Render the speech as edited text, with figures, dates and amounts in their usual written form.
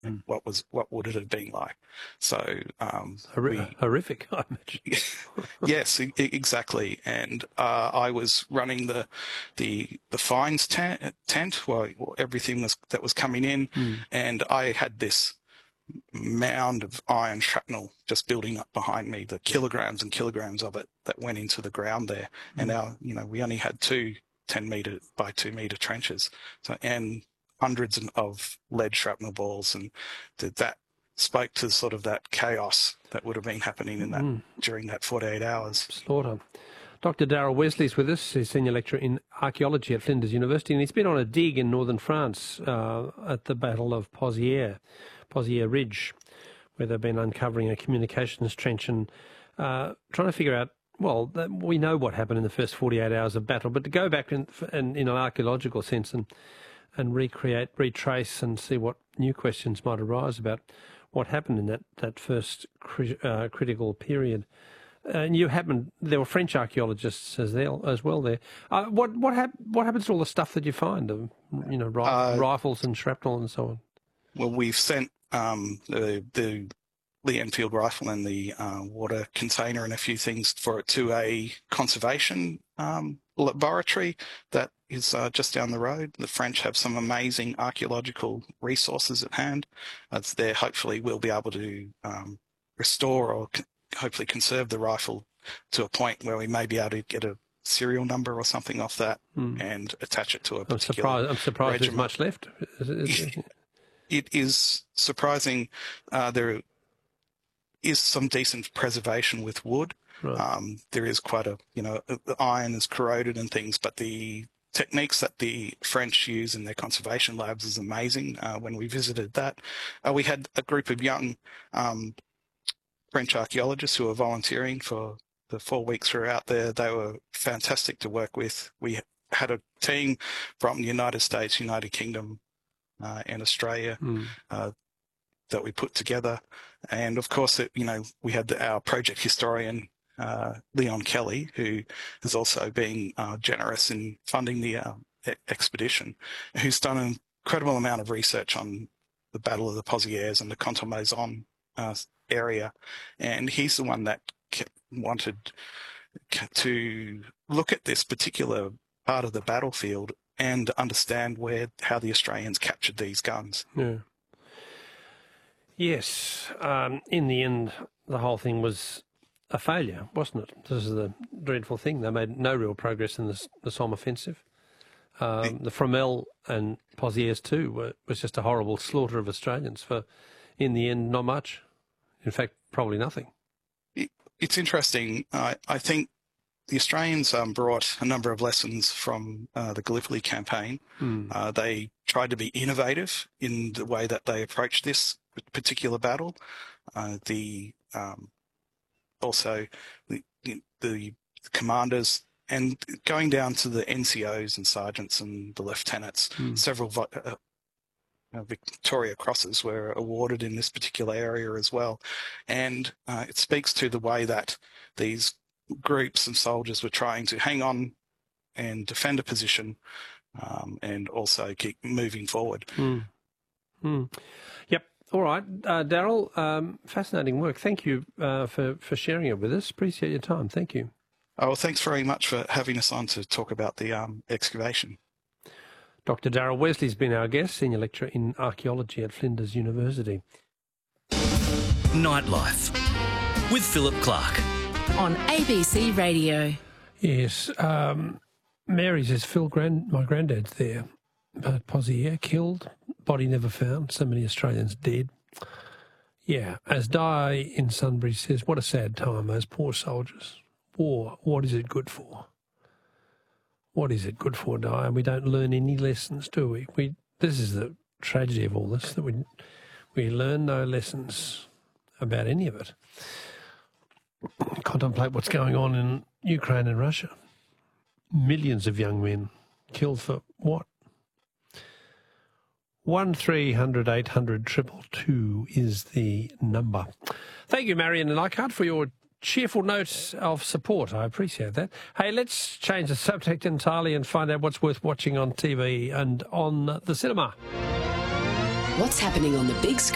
what would it have been like? So horrific, I imagine. Yes, exactly. And I was running the fines tent while everything that was coming in, and I had this mound of iron shrapnel just building up behind me, the kilograms and kilograms of it that went into the ground there. And we only had 2 10-metre by 2-metre trenches, and hundreds of lead shrapnel balls, and that spoke to sort of that chaos that would have been happening in that during that 48 hours. Slaughter. Dr. Darryl Wesley's with us. He's Senior Lecturer in Archaeology at Flinders University, and he's been on a dig in northern France at the Battle of Pozières Ridge, where they've been uncovering a communications trench and trying to figure out, well, we know what happened in the first 48 hours of battle, but to go back in an archaeological sense and recreate, retrace and see what new questions might arise about what happened in that first critical period. And there were French archaeologists as well there. What happens to all the stuff that you find, rifles and shrapnel and so on? Well, we've sent the Enfield rifle and the water container and a few things for it to a conservation laboratory that is just down the road. The French have some amazing archaeological resources at hand. It's there. Hopefully we'll be able to restore or hopefully conserve the rifle to a point where we may be able to get a serial number or something off that and attach it to a particular I'm surprised there's much left. It is surprising. There is some decent preservation with wood. Right. There is quite the iron is corroded and things, but the techniques that the French use in their conservation labs is amazing. When we visited that, we had a group of young French archaeologists who were volunteering for the 4 weeks we were out there. They were fantastic to work with. We had a team from the United States, United Kingdom, and Australia that we put together. And of course, we had our project historian, Leon Kelly, who has also been generous in funding the expedition, who's done an incredible amount of research on the Battle of the Pozières and the Contalmaison area. And he's the one that wanted to look at this particular part of the battlefield and understand how the Australians captured these guns. Yeah. Yes. In the end, the whole thing was a failure, wasn't it? This is the dreadful thing. They made no real progress in the Somme offensive. The Fromelles and Pozières too was just a horrible slaughter of Australians for, in the end, not much. In fact, probably nothing. It's interesting. I think the Australians brought a number of lessons from the Gallipoli campaign. They tried to be innovative in the way that they approached this particular battle. Also the commanders, and going down to the NCOs and sergeants and the lieutenants, several Victoria Crosses were awarded in this particular area as well. And it speaks to the way that these groups and soldiers were trying to hang on and defend a position and also keep moving forward. Yep. All right. Darryl, fascinating work. Thank you for sharing it with us. Appreciate your time. Thank you. Oh, well, thanks very much for having us on to talk about the excavation. Dr. Darryl Wesley's been our guest, Senior Lecturer in Archaeology at Flinders University. Nightlife with Philip Clark on ABC Radio. Yes, Mary says, Phil, my granddad's there, but Pozières killed, body never found, so many Australians dead. Yeah, as Di in Sunbury says, what a sad time, those poor soldiers. War, what is it good for? What is it good for, Di? We don't learn any lessons, do we? This is the tragedy of all this, that we learn no lessons about any of it. Contemplate what's going on in Ukraine and Russia. Millions of young men killed for what? 1300 800 222 is the number. Thank you, Marion and Leichhardt, for your cheerful notes of support. I appreciate that. Hey, let's change the subject entirely and find out what's worth watching on TV and on the cinema. What's happening on the big screen?